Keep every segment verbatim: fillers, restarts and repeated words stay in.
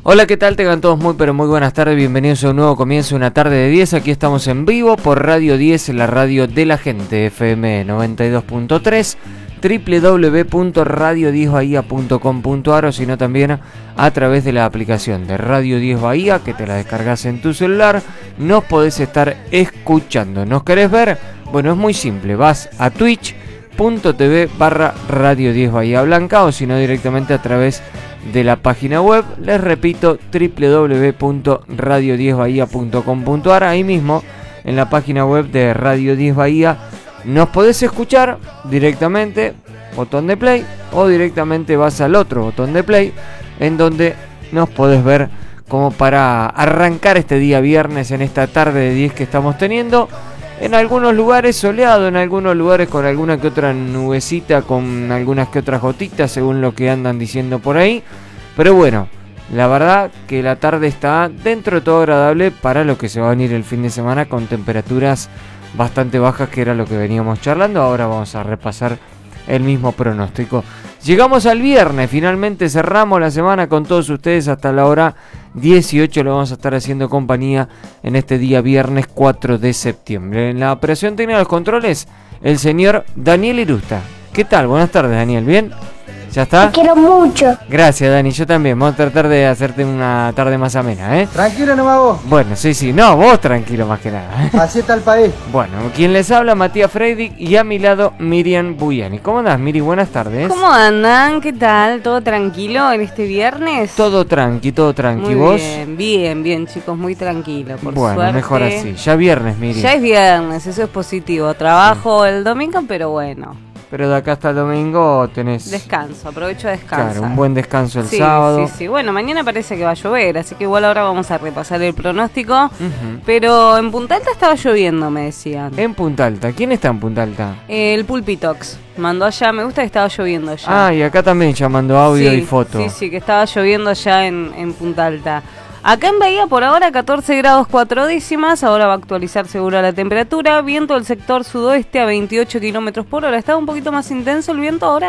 Hola, ¿qué tal? Tengan todos muy pero muy buenas tardes, bienvenidos a un nuevo comienzo, una tarde de diez. Aquí estamos en vivo por Radio diez, la radio de la gente, F M noventa y dos punto tres, doble u doble u doble u punto radio diez bahía punto com punto a r, o sino también a través de la aplicación de Radio diez Bahía, que te la descargas en tu celular. Nos podés estar escuchando. ¿Nos querés ver? Bueno, es muy simple, vas a twitch punto t v barra Radio diez Bahía Blanca, o sino directamente a través de la página web. Les repito, doble u doble u doble u punto radio diez bahía punto com punto a r. Ahí mismo, en la página web de Radio diez Bahía, nos podés escuchar directamente, botón de play, o directamente vas al otro botón de play, en donde nos podés ver como para arrancar este día viernes, en esta tarde de diez que estamos teniendo. En algunos lugares soleado, en algunos lugares con alguna que otra nubecita, con algunas que otras gotitas, según lo que andan diciendo por ahí. Pero bueno, la verdad que la tarde está dentro de todo agradable para lo que se va a venir el fin de semana, con temperaturas bastante bajas, que era lo que veníamos charlando. Ahora vamos a repasar el mismo pronóstico. Llegamos al viernes, finalmente cerramos la semana con todos ustedes hasta la hora dieciocho. Lo vamos a estar haciendo compañía en este día viernes cuatro de septiembre. En la operación técnica de los controles, el señor Daniel Irusta. ¿Qué tal? Buenas tardes, Daniel. ¿Bien? ¿Ya está? Te quiero mucho. Gracias, Dani. Yo también. Vamos a tratar de hacerte una tarde más amena, ¿eh? Tranquilo nomás vos. Bueno, sí, sí. No, vos tranquilo más que nada, ¿eh? Así está el país. Bueno, quien les habla, Matías Freidig, y a mi lado, Miriam Buyani. ¿Cómo andás, Miri? Buenas tardes. ¿Cómo andan? ¿Qué tal? ¿Todo tranquilo en este viernes? Todo tranqui, todo tranqui. Muy ¿Vos? bien, bien, bien, chicos. Muy tranquilo, por bueno, suerte. mejor así. Ya viernes, Miri. Ya es viernes, eso es positivo. Trabajo sí. el domingo, pero bueno. Pero de acá hasta el domingo tenés... Descanso, aprovecho a descansar. Claro, un buen descanso el sí, sábado. Sí, sí, bueno, mañana parece que va a llover, así que igual ahora vamos a repasar el pronóstico. Uh-huh. Pero en Punta Alta estaba lloviendo, me decían. En Punta Alta, ¿quién está en Punta Alta? Eh, el Pulpitox mandó allá, me gusta que estaba lloviendo allá. Ah, y acá también ya mandó audio sí, y foto. Sí, sí, que estaba lloviendo allá en, en Punta Alta. Acá en Bahía por ahora catorce grados cuatro décimas, ahora va a actualizar seguro la temperatura. Viento del sector sudoeste a veintiocho kilómetros por hora. ¿Estaba un poquito más intenso el viento ahora?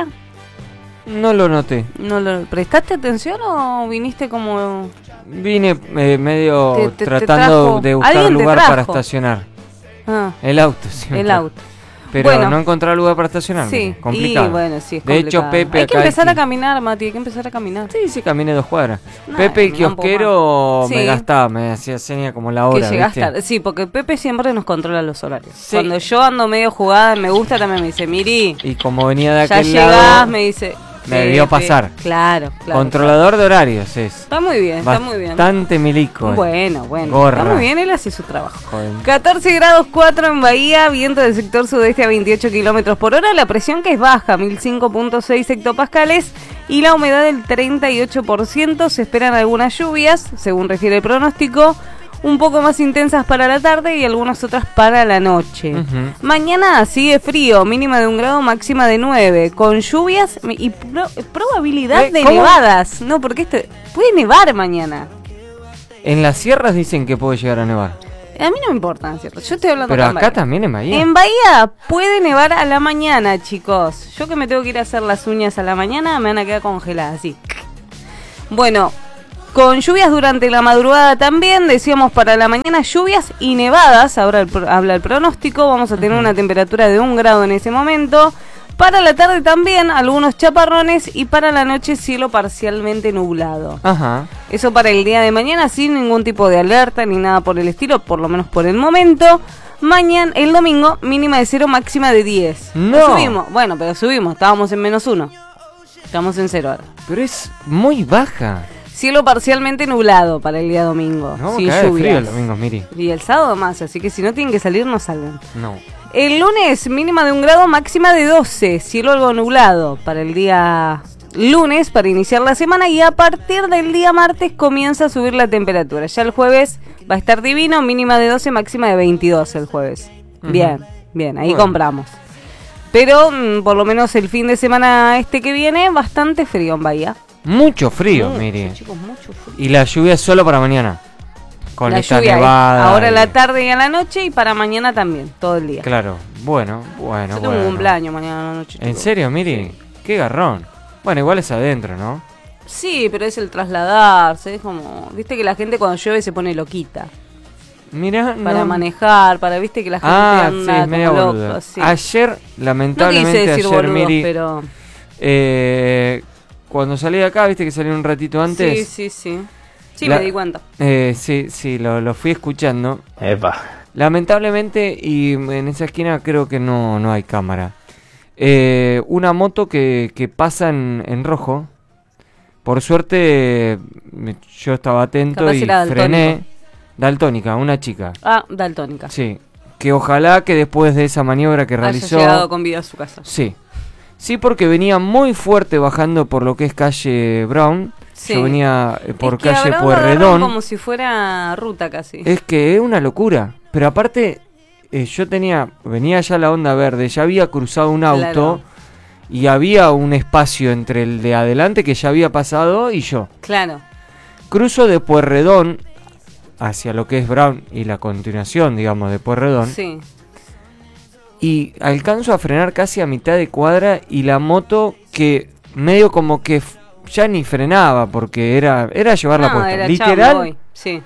No lo noté. ¿No lo prestaste atención o viniste como...? Vine eh, medio te, te, tratando te de buscar un lugar para estacionar. Ah, el auto, sí. El auto. Pero bueno, no encontrar lugar para estacionar. Sí, complicado. Y bueno, sí, es de complicado. hecho, Pepe hay acá que empezar el... a caminar, Mati, hay que empezar a caminar. Sí, sí, caminé dos cuadras. No, Pepe, el kiosquero, sí. me gastaba, me hacía seña como la hora. Que llegaste tarde. Sí, porque Pepe siempre nos controla los horarios. Sí. Cuando yo ando medio jugada, me gusta, también me dice, Miri. Y como venía de ya aquel llegás, lado, me dice... me debió pasar. Claro, claro. Controlador claro. de horarios es. Está muy bien, está muy bien. Bastante milico. Bueno, bueno. Gorra. Está muy bien, él hace su trabajo. Joder. catorce grados cuatro en Bahía, viento del sector sudeste a veintiocho kilómetros por hora, la presión que es baja, mil cinco punto seis hectopascales, y la humedad del treinta y ocho por ciento. Se esperan algunas lluvias, según refiere el pronóstico, un poco más intensas para la tarde y algunas otras para la noche. Uh-huh. Mañana sigue frío, mínima de un grado, máxima de nueve, con lluvias y pro- probabilidad ¿Eh? de ¿Cómo? nevadas. No, porque esto puede nevar mañana. En las sierras dicen que puede llegar a nevar. A mí no me importa, ¿cierto? Yo estoy hablando Pero acá, acá también en Bahía. En Bahía puede nevar a la mañana, chicos. Yo que me tengo que ir a hacer las uñas a la mañana, me van a quedar congeladas, así. Bueno, con lluvias durante la madrugada también, decíamos para la mañana lluvias y nevadas, ahora el, habla el pronóstico, vamos a tener uh-huh. una temperatura de un grado en ese momento. Para la tarde también algunos chaparrones y para la noche cielo parcialmente nublado. Ajá. Eso para el día de mañana sin ningún tipo de alerta ni nada por el estilo, por lo menos por el momento. Mañana, el domingo, mínima de cero, máxima de diez. No. Subimos, bueno, pero subimos, estábamos en menos uno. Estamos en cero ahora. Pero es muy baja. Cielo parcialmente nublado para el día domingo. No, sin cae lluvias. frío el domingo, Miri. Y el sábado más, así que si no tienen que salir, no salgan. No. El lunes, mínima de un grado, máxima de doce. Cielo algo nublado para el día lunes, para iniciar la semana. Y a partir del día martes comienza a subir la temperatura. Ya el jueves va a estar divino, mínima de doce, máxima de veintidós el jueves. Uh-huh. Bien, bien, ahí bueno. compramos. Pero mmm, por lo menos el fin de semana este que viene, bastante frío en Bahía. Mucho frío, mucho, mire. Chicos, mucho frío. Y la lluvia es solo para mañana. Con la esta lluvia nevada. Ahora y... la tarde y a la noche y para mañana también, todo el día. Claro, bueno, bueno. Yo tengo bueno. un cumpleaños mañana a la noche. ¿En serio, Miri? Sí. Qué garrón. Bueno, igual es adentro, ¿no? Sí, pero es el trasladarse, es como, viste que la gente cuando llueve se pone loquita. Mira, Para no. manejar, para, viste que la gente Ah, anda sí, es media como boluda. loco, sí. Ayer, lamentablemente, no quise decir ayer, boludos, Miri, pero... eh, cuando salí de acá, viste que salí un ratito antes. Sí, sí, sí. Sí, La- me di cuenta. Eh, sí, sí, lo, lo fui escuchando. Epa. Lamentablemente, y en esa esquina creo que no, no hay cámara. Eh, una moto que, que pasa en, en rojo. Por suerte, me- yo estaba atento Capaz y era daltónico. frené. Daltónica, una chica. Ah, daltónica. Sí. Que ojalá que después de esa maniobra que realizó. Haya llegado con vida a su casa. Sí. Sí, porque venía muy fuerte bajando por lo que es calle Brown. Sí. Yo venía eh, por Es que calle a Brown lo agarran Pueyrredón. como si fuera ruta casi. Es que es una locura. Pero aparte, eh, yo tenía, venía ya la onda verde, ya había cruzado un auto Claro. y había un espacio entre el de adelante que ya había pasado y yo. Claro. Cruzo de Pueyrredón hacia lo que es Brown y la continuación, digamos, de Pueyrredón. Sí. Y alcanzo a frenar casi a mitad de cuadra y la moto que medio como que f- ya ni frenaba porque era, era llevarla No, puesta. era Literal. chao, me voy. Sí.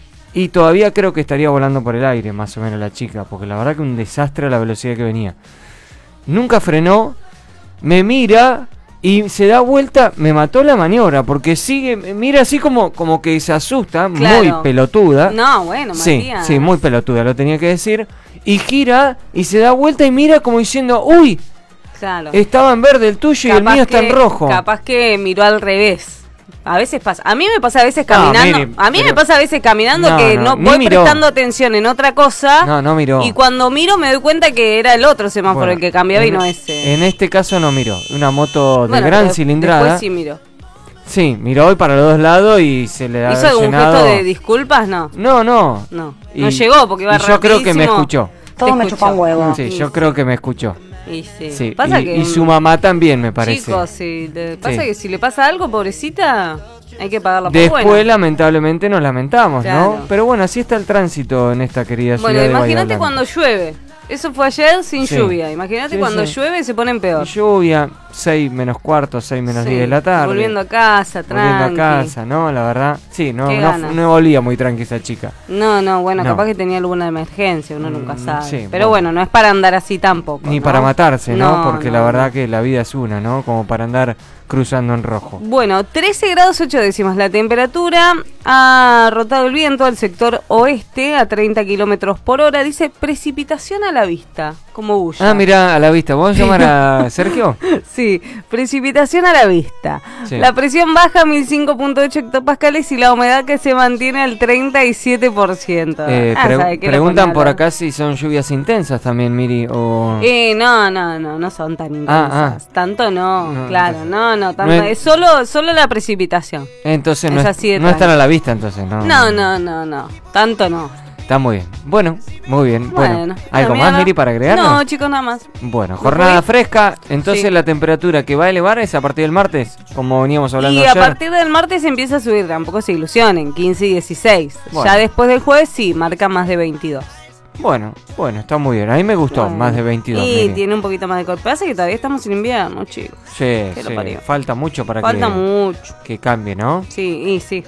Y todavía creo que estaría volando por el aire, más o menos la chica, porque la verdad que un desastre a la velocidad que venía. Nunca frenó, me mira y se da vuelta, me mató la maniobra, porque sigue, me mira así como, como que se asusta, Claro. muy pelotuda. No, bueno, Sí, Matías. sí, muy pelotuda, lo tenía que decir. Y gira y se da vuelta y mira como diciendo, uy, Claro. estaba en verde el tuyo y el Capaz mío está que- en rojo. Capaz que miró al revés. A veces pasa. A mí me pasa a veces No, caminando. mire, a mí me pero- pasa a veces caminando No, que no, no, ni voy miró. prestando atención en otra cosa. No, no miró. Y cuando miro me doy cuenta que era el otro semáforo Bueno, el que cambiaba y en- no ese. En este caso no miró. Una moto de Bueno, gran pero cilindrada. Después sí miro. Sí, miró hoy para los dos lados y se le ha ¿Hizo algún llenado... gesto de disculpas? No. No, no. No. Y- no llegó porque iba y yo creo que me rapidísimo. escuchó. Te Todo me escuchó. chupa un huevo. Sí, Y yo sí. creo que me escuchó. Y sí. Sí. Pasa y, que, y su mamá también, me parece. Chicos, si le pasa Sí. que si le pasa algo, pobrecita, hay que pagarla por Después, buena. lamentablemente, nos lamentamos, Claro. ¿no? Pero bueno, así está el tránsito en esta querida Bueno, ciudad de Bahía imagínate Blanca. cuando llueve. Eso fue ayer sin Sí. lluvia. Imagínate Sí, cuando sí. llueve se ponen peor. Lluvia, seis menos cuarto, seis menos Sí, diez de la tarde. Volviendo a casa, Volviendo tranqui. a casa, ¿no? La verdad, sí, no, Qué no, ganas. no volvía muy tranqui esa chica. No, no, bueno, No. capaz que tenía alguna emergencia, uno Mm, nunca sabe. sí, Pero bueno. bueno. no es para andar así tampoco. Ni ¿no? para matarse, ¿no? No, Porque no, la no. verdad que la vida es una, ¿no? Como para andar cruzando en rojo. Bueno, trece grados ocho décimas la temperatura. Ha rotado el viento al sector oeste a treinta kilómetros por hora. Dice precipitación a la vista, como bulla. Ah, mira, a la vista. ¿Vamos a llamar a Sergio? Sí, precipitación a la vista. Sí. La presión baja a mil cinco punto ocho hectopascales y la humedad que se mantiene al treinta y siete por ciento. Eh, Ah, pre- ¿sabe qué? Lo preguntan pone por a acá si son lluvias intensas también, Miri, o... Eh, no, no, no, no son tan intensas. Ah, ah. Tanto no, No, claro, entonces- no, no, tanto. No es- Es solo, solo la precipitación. Entonces no, es es- así de no están tranqui. a la vista, entonces, ¿no? No, no, no, no, tanto no. Está muy bien. Bueno, muy bien. Bueno, Bueno, ¿algo bueno, más, mira, Miri, para agregar? No, chicos, nada más. Bueno, ¿Me jornada voy? fresca. Entonces Sí. la temperatura que va a elevar es a partir del martes, como veníamos hablando Y a ayer. partir del martes empieza a subir, tampoco se ilusionen, quince y dieciséis. Bueno. Ya después del jueves sí, marca más de veintidós. Bueno, bueno, está muy bien. A mí me gustó, Bueno. más de veintidós. Y Miri. tiene un poquito más de color. Pasa que todavía estamos en invierno, chicos. Sí, que lo sí. parió. Falta mucho para Falta que, mucho. que cambie, ¿no? Sí, y sí.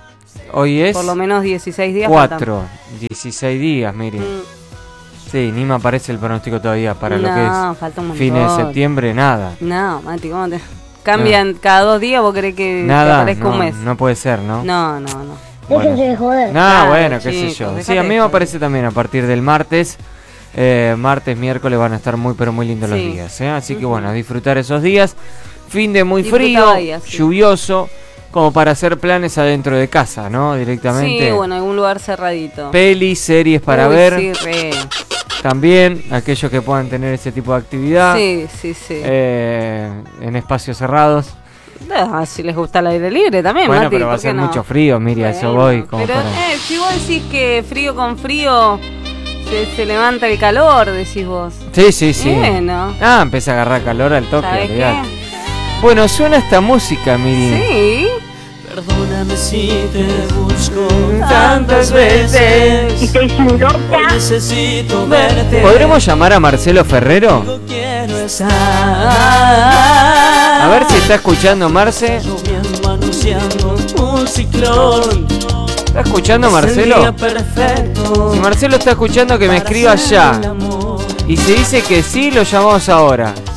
Hoy es Por lo menos dieciséis días. cuatro, dieciséis días, Miri. faltan. Mm, Sí, ni me aparece el pronóstico todavía para lo que no, es falta un montón. fines de septiembre, nada. No, Mati, ¿cómo te...? Cambian cada dos días, ¿vos crees que te Nada, aparezca un no, mes? no puede ser, ¿no? No, no, no. Bueno. Déjense de joder. No, Claro, bueno, qué sé chicos, yo. Sí, déjate a mí de me joder. parece también a partir del martes. Eh, martes, miércoles van a estar muy, pero muy lindos los Sí. días. ¿eh? Así que Ujú. bueno, a disfrutar esos días. Fin de muy Disfruta frío, Bahía, sí. lluvioso, como para hacer planes adentro de casa, ¿no? Directamente. Sí, bueno, algún lugar cerradito. Pelis, series para Uy, ver. Sí, re. También aquellos que puedan tener ese tipo de actividad. Sí, sí, sí. eh, en espacios cerrados. Ah, si les gusta el aire libre también, Bueno, Mati, pero va a ¿por qué ser no? mucho frío, Miri, a eso Bueno, voy. Como pero para... eh, si vos decís que frío con frío se, se levanta el calor, decís vos. Sí, sí, sí. Bueno. Ah, empieza a agarrar calor al toque, ¿Sabés olvidate. qué? Bueno, suena esta música, Miri. Sí. Perdóname si te busco Tantas veces. Estoy sin Hoy loca. necesito verte. ¿Podremos llamar a Marcelo Ferrero? No quiero estar. A ver si está escuchando Marce. Mi hermano anunciando un ciclón. ¿Está escuchando Es el Marcelo? día perfecto Si Marcelo está escuchando, que me para escriba hacer ya. el amor. Y si dice que sí, lo llamamos ahora.